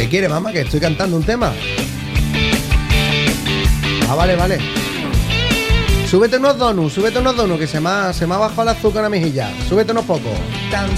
quiere, mamá? Que estoy cantando un tema. Ah, vale, vale. Súbete unos donuts, que se me ha bajado el azúcar a la mejilla. Súbete unos pocos. Tan